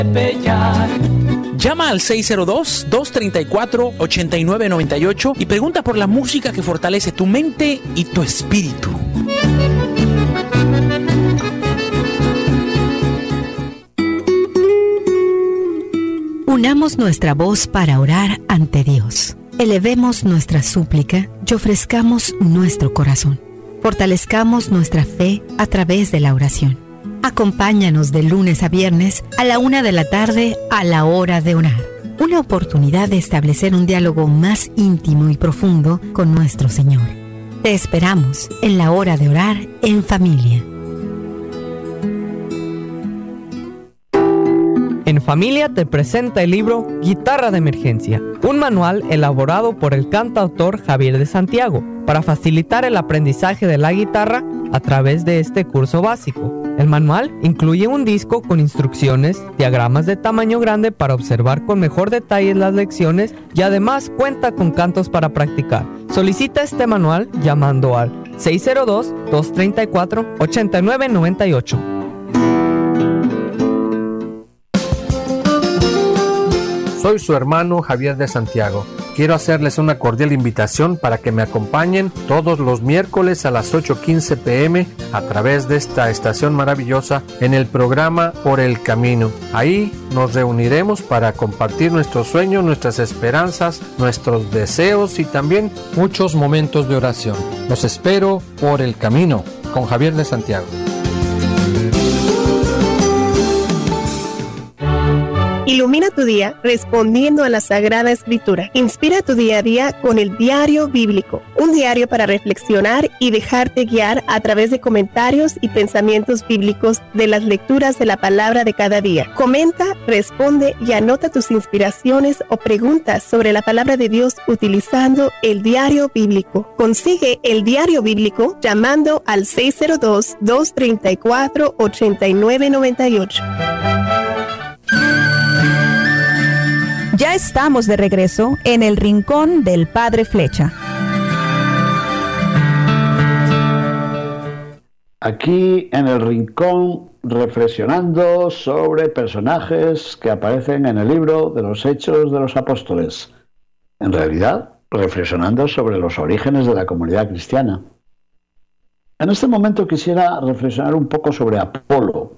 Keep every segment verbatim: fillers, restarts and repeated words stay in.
Llama al seis cero dos, dos tres cuatro, ocho nueve nueve ocho y pregunta por la música que fortalece tu mente y tu espíritu. Unamos nuestra voz para orar ante Dios. Elevemos nuestra súplica y ofrezcamos nuestro corazón. Fortalezcamos nuestra fe a través de la oración. Acompáñanos de lunes a viernes a la una de la tarde a la hora de orar. Una oportunidad de establecer un diálogo más íntimo y profundo con nuestro Señor. Te esperamos en la hora de orar en familia. En Familia te presenta el libro Guitarra de Emergencia, un manual elaborado por el cantautor Javier de Santiago para facilitar el aprendizaje de la guitarra a través de este curso básico. El manual incluye un disco con instrucciones, diagramas de tamaño grande para observar con mejor detalle las lecciones y además cuenta con cantos para practicar. Solicita este manual llamando al seis cero dos, dos tres cuatro, ocho nueve nueve ocho. Soy su hermano Javier de Santiago. Quiero hacerles una cordial invitación para que me acompañen todos los miércoles a las ocho quince pm a través de esta estación maravillosa en el programa Por el Camino. Ahí nos reuniremos para compartir nuestros sueños, nuestras esperanzas, nuestros deseos y también muchos momentos de oración. Los espero por el camino con Javier de Santiago. Ilumina tu día respondiendo a la Sagrada Escritura. Inspira tu día a día con el Diario Bíblico, un diario para reflexionar y dejarte guiar a través de comentarios y pensamientos bíblicos de las lecturas de la palabra de cada día. Comenta, responde y anota tus inspiraciones o preguntas sobre la palabra de Dios utilizando el Diario Bíblico. Consigue el Diario Bíblico llamando al seis cero dos, dos tres cuatro, ocho nueve nueve ocho. Ya estamos de regreso en el Rincón del Padre Flecha. Aquí en el Rincón, reflexionando sobre personajes que aparecen en el libro de los Hechos de los Apóstoles. En realidad, reflexionando sobre los orígenes de la comunidad cristiana. En este momento quisiera reflexionar un poco sobre Apolo.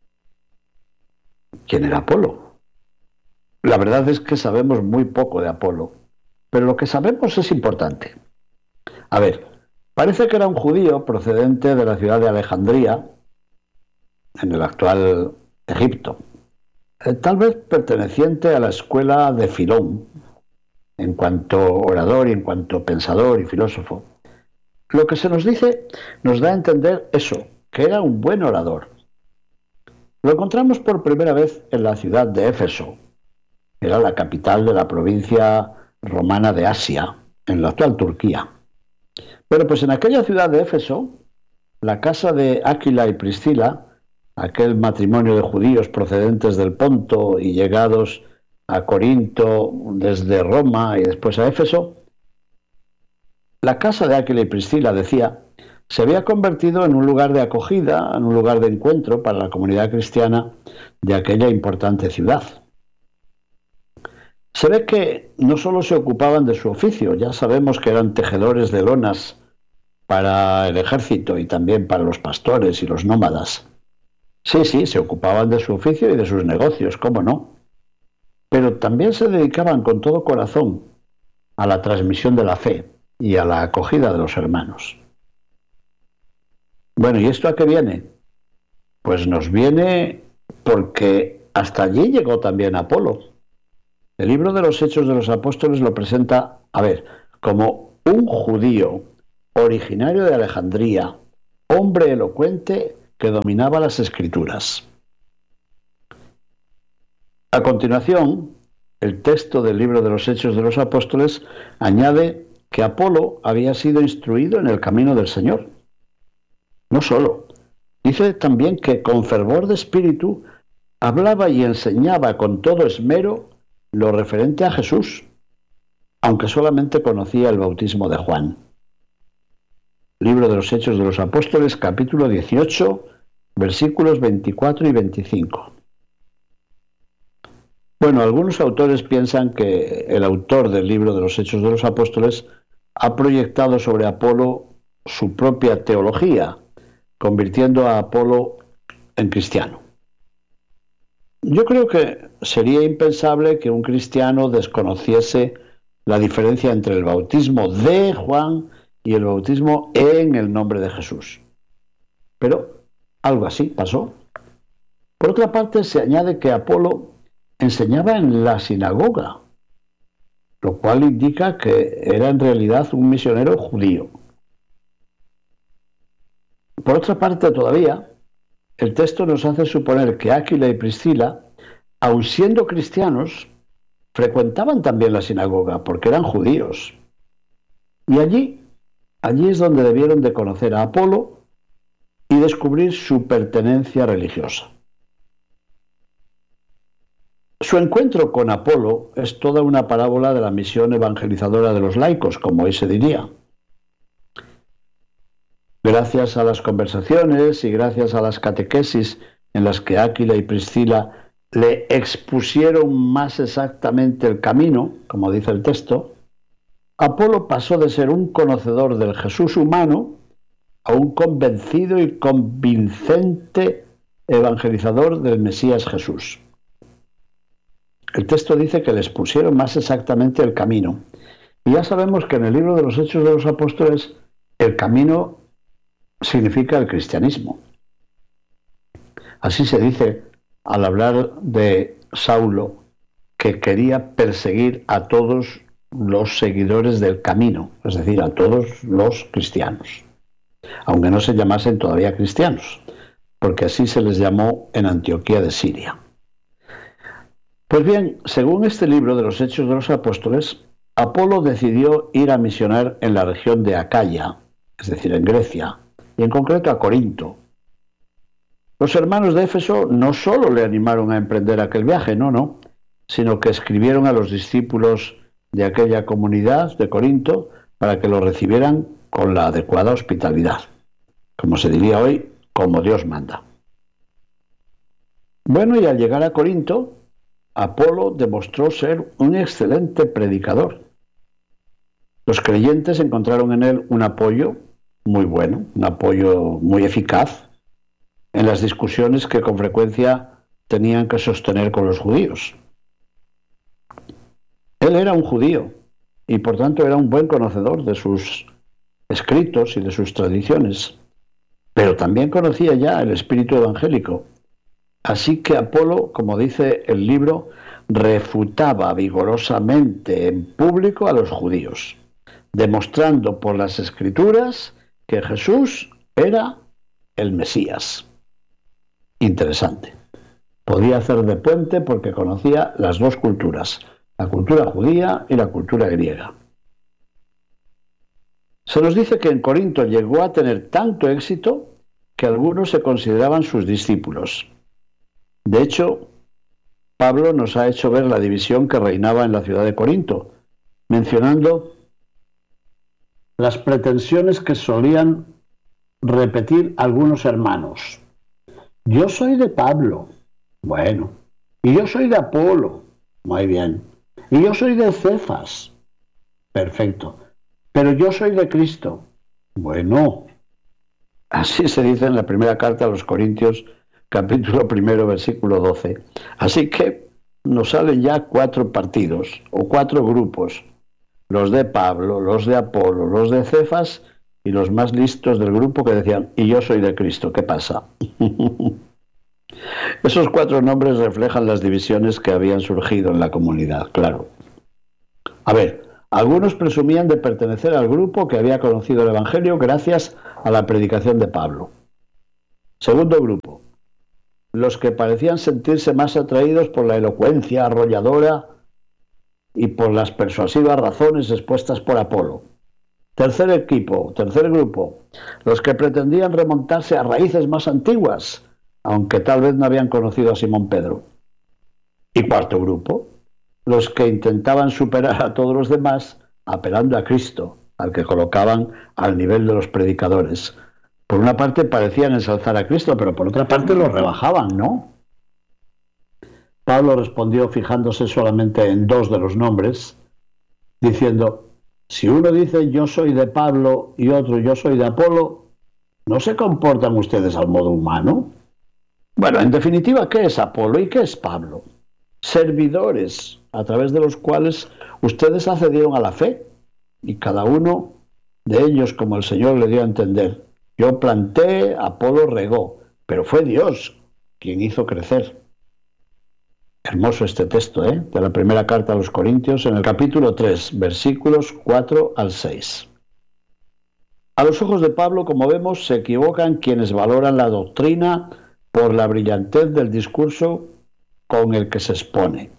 ¿Quién era Apolo? La verdad es que sabemos muy poco de Apolo, pero lo que sabemos es importante. A ver, parece que era un judío procedente de la ciudad de Alejandría, en el actual Egipto, eh, tal vez perteneciente a la escuela de Filón, en cuanto orador y en cuanto pensador y filósofo. Lo que se nos dice nos da a entender eso, que era un buen orador. Lo encontramos por primera vez en la ciudad de Éfeso. Era la capital de la provincia romana de Asia, en la actual Turquía. Pero pues en aquella ciudad de Éfeso, la casa de Áquila y Priscila, aquel matrimonio de judíos procedentes del Ponto y llegados a Corinto desde Roma y después a Éfeso, la casa de Áquila y Priscila, decía, se había convertido en un lugar de acogida, en un lugar de encuentro para la comunidad cristiana de aquella importante ciudad. Se ve que no solo se ocupaban de su oficio, ya sabemos que eran tejedores de lonas para el ejército y también para los pastores y los nómadas. Sí, sí, se ocupaban de su oficio y de sus negocios, cómo no. Pero también se dedicaban con todo corazón a la transmisión de la fe y a la acogida de los hermanos. Bueno, ¿y esto a qué viene? Pues nos viene porque hasta allí llegó también Apolo. El libro de los Hechos de los Apóstoles lo presenta, a ver, como un judío originario de Alejandría, hombre elocuente que dominaba las Escrituras. A continuación, el texto del libro de los Hechos de los Apóstoles añade que Apolo había sido instruido en el camino del Señor. No solo, dice también que con fervor de espíritu hablaba y enseñaba con todo esmero lo referente a Jesús, aunque solamente conocía el bautismo de Juan. Libro de los Hechos de los Apóstoles, capítulo dieciocho, versículos veinticuatro y veinticinco. Bueno, algunos autores piensan que el autor del libro de los Hechos de los Apóstoles ha proyectado sobre Apolo su propia teología, convirtiendo a Apolo en cristiano. Yo creo que sería impensable que un cristiano desconociese la diferencia entre el bautismo de Juan y el bautismo en el nombre de Jesús. Pero algo así pasó. Por otra parte, se añade que Apolo enseñaba en la sinagoga, lo cual indica que era en realidad un misionero judío. Por otra parte, todavía, el texto nos hace suponer que Áquila y Priscila, aun siendo cristianos, frecuentaban también la sinagoga, porque eran judíos. Y allí, allí es donde debieron de conocer a Apolo y descubrir su pertenencia religiosa. Su encuentro con Apolo es toda una parábola de la misión evangelizadora de los laicos, como hoy se diría. Gracias a las conversaciones y gracias a las catequesis en las que Áquila y Priscila le expusieron más exactamente el camino, como dice el texto, Apolo pasó de ser un conocedor del Jesús humano a un convencido y convincente evangelizador del Mesías Jesús. El texto dice que les pusieron más exactamente el camino. Y ya sabemos que en el libro de los Hechos de los Apóstoles el camino significa el cristianismo. Así se dice al hablar de Saulo, que quería perseguir a todos los seguidores del camino, es decir, a todos los cristianos, aunque no se llamasen todavía cristianos, porque así se les llamó en Antioquía de Siria. Pues bien, según este libro de los Hechos de los Apóstoles, Apolo decidió ir a misionar en la región de Acaya, es decir, en Grecia, y en concreto a Corinto. Los hermanos de Éfeso no solo le animaron a emprender aquel viaje, no, no, sino que escribieron a los discípulos de aquella comunidad de Corinto para que lo recibieran con la adecuada hospitalidad, como se diría hoy, como Dios manda. Bueno, y al llegar a Corinto, Apolo demostró ser un excelente predicador. Los creyentes encontraron en él un apoyo muy bueno, un apoyo muy eficaz en las discusiones que con frecuencia tenían que sostener con los judíos. Él era un judío y por tanto era un buen conocedor de sus escritos y de sus tradiciones, pero también conocía ya el espíritu evangélico. Así que Apolo, como dice el libro, refutaba vigorosamente en público a los judíos, demostrando por las escrituras que Jesús era el Mesías. Interesante. Podía hacer de puente porque conocía las dos culturas, la cultura judía y la cultura griega. Se nos dice que en Corinto llegó a tener tanto éxito que algunos se consideraban sus discípulos. De hecho, Pablo nos ha hecho ver la división que reinaba en la ciudad de Corinto, mencionando las pretensiones que solían repetir algunos hermanos. Yo soy de Pablo, bueno, y yo soy de Apolo, muy bien, y yo soy de Cefas, perfecto, pero yo soy de Cristo, bueno. Así se dice en la primera carta a los Corintios, capítulo primero, versículo doce. Así que nos salen ya cuatro partidos o cuatro grupos, los de Pablo, los de Apolo, los de Cefas y los más listos del grupo que decían, y yo soy de Cristo, ¿qué pasa? Esos cuatro nombres reflejan las divisiones que habían surgido en la comunidad, claro. A ver, algunos presumían de pertenecer al grupo que había conocido el Evangelio gracias a la predicación de Pablo. Segundo grupo, los que parecían sentirse más atraídos por la elocuencia arrolladora y por las persuasivas razones expuestas por Apolo. Tercer equipo, tercer grupo, los que pretendían remontarse a raíces más antiguas, aunque tal vez no habían conocido a Simón Pedro. Y cuarto grupo, los que intentaban superar a todos los demás apelando a Cristo, al que colocaban al nivel de los predicadores. Por una parte parecían ensalzar a Cristo, pero por otra parte lo rebajaban, ¿no? Pablo respondió fijándose solamente en dos de los nombres, diciendo: si uno dice yo soy de Pablo y otro yo soy de Apolo, ¿no se comportan ustedes al modo humano? Bueno, en definitiva, ¿qué es Apolo y qué es Pablo? Servidores a través de los cuales ustedes accedieron a la fe, y cada uno de ellos, como el Señor le dio a entender: yo planté, Apolo regó, pero fue Dios quien hizo crecer. Hermoso este texto, ¿eh? De la primera carta a los Corintios, en el capítulo tres, versículos cuatro al seis. A los ojos de Pablo, como vemos, se equivocan quienes valoran la doctrina por la brillantez del discurso con el que se expone.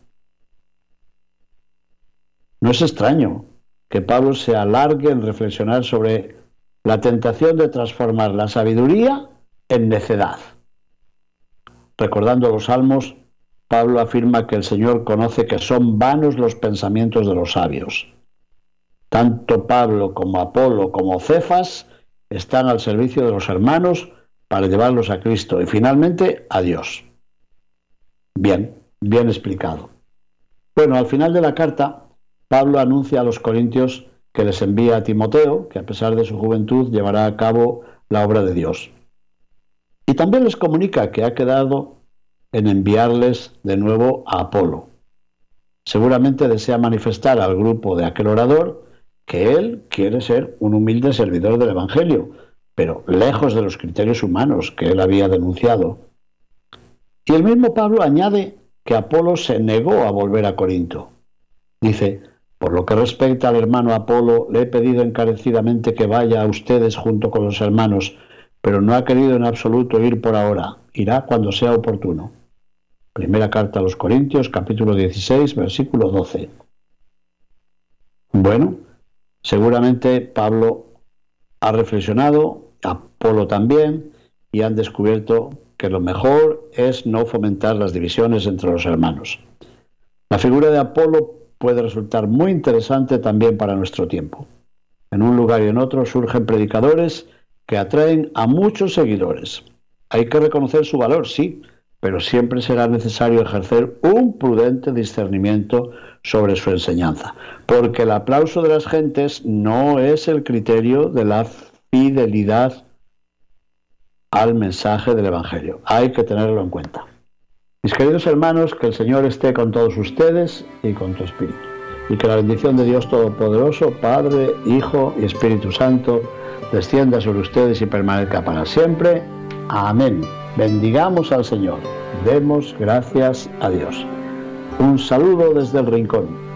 No es extraño que Pablo se alargue en reflexionar sobre la tentación de transformar la sabiduría en necedad. Recordando los Salmos, Pablo afirma que el Señor conoce que son vanos los pensamientos de los sabios. Tanto Pablo como Apolo como Cefas están al servicio de los hermanos para llevarlos a Cristo y finalmente a Dios. Bien, bien explicado. Bueno, al final de la carta, Pablo anuncia a los corintios que les envía a Timoteo, que a pesar de su juventud llevará a cabo la obra de Dios. Y también les comunica que ha quedado en enviarles de nuevo a Apolo. Seguramente desea manifestar al grupo de aquel orador que él quiere ser un humilde servidor del Evangelio, pero lejos de los criterios humanos que él había denunciado. Y el mismo Pablo añade que Apolo se negó a volver a Corinto. Dice: por lo que respecta al hermano Apolo, le he pedido encarecidamente que vaya a ustedes junto con los hermanos, pero no ha querido en absoluto ir por ahora. Irá cuando sea oportuno. Primera carta a los Corintios, capítulo dieciséis, versículo doce. Bueno, seguramente Pablo ha reflexionado, Apolo también, y han descubierto que lo mejor es no fomentar las divisiones entre los hermanos. La figura de Apolo puede resultar muy interesante también para nuestro tiempo. En un lugar y en otro surgen predicadores que atraen a muchos seguidores. Hay que reconocer su valor, sí, pero siempre será necesario ejercer un prudente discernimiento sobre su enseñanza, porque el aplauso de las gentes no es el criterio de la fidelidad al mensaje del Evangelio. Hay que tenerlo en cuenta. Mis queridos hermanos, que el Señor esté con todos ustedes y con tu espíritu, y que la bendición de Dios Todopoderoso, Padre, Hijo y Espíritu Santo, descienda sobre ustedes y permanezca para siempre. Amén. Bendigamos al Señor. Demos gracias a Dios. Un saludo desde el Rincón.